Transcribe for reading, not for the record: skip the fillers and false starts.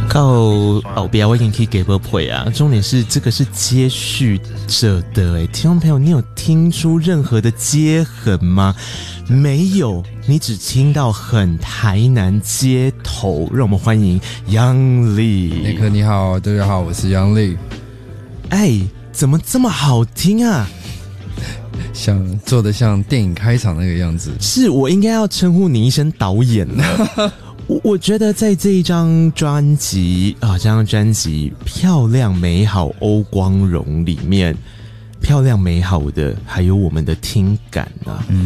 靠后边我已经可以给不配啊！重点是这个是接续着的哎，听众朋友，你有听出任何的接痕吗？没有，你只听到很台南街头。让我们欢迎杨丽。 内克你好，大家好，我是杨丽。 哎，怎么这么好听啊？ 像做的像电影开场那个样子。 是我应该要称呼你一声导演了。我觉得在这一张专辑《漂亮美好欧光荣》里面，漂亮美好的还有我们的听感啊。